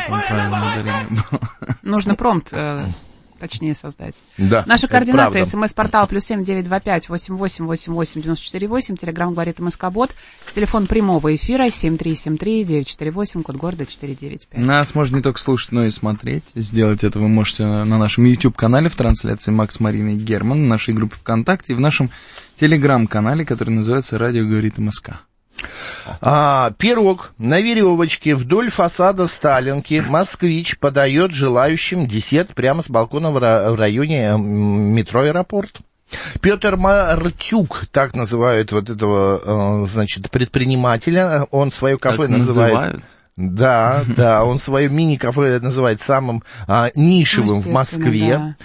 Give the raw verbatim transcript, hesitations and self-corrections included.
неправильное ударение было. Нужно промпт э, точнее создать. Да, Наши координаты: правда. смс-портал плюс семь девять два пять восемь восемь восемь восемь девяносто четыре восемь, телеграмм говорит МСК-бот, телефон прямого эфира семь три семь три девять четыре восемь, код города четыре девять пять. Нас можно не только слушать, но и смотреть. Сделать это вы можете на нашем YouTube-канале в трансляции Макс, Марина и Герман, в нашей группе ВКонтакте и в нашем телеграм-канале, который называется «Радио говорит МСК». А, пирог на веревочке вдоль фасада Сталинки. Москвич подает желающим десерт прямо с балкона в, ра- в районе метро «Аэропорт». Петр Мартюк, так называют вот этого, значит, предпринимателя. Он свое кафе так называет... называют? Да, да, он свое мини-кафе называет самым а, нишевым в Москве. Да.